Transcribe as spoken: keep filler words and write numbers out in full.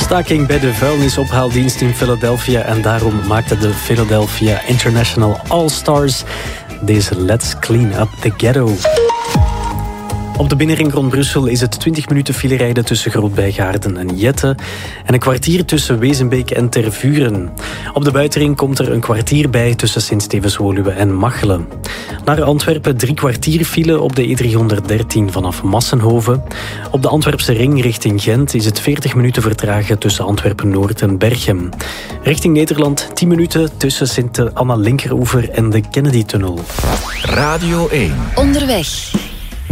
Staking bij de vuilnisophaaldienst in Philadelphia en daarom maakte de Philadelphia International All-Stars deze Let's Clean Up the Ghetto. Op de binnenring rond Brussel is het twintig minuten file rijden tussen Groot-Bijgaarden en Jette en een kwartier tussen Wezenbeek en Tervuren. Op de buitenring komt er een kwartier bij tussen Sint-Stevens-Woluwe en Machelen. Naar Antwerpen drie kwartier file op de E driehonderddertien vanaf Massenhoven. Op de Antwerpse ring richting Gent is het veertig minuten vertragen tussen Antwerpen-Noord en Berchem. Richting Nederland tien minuten tussen Sint-Anna-Linkeroever en de Kennedy-tunnel. Radio één. Onderweg.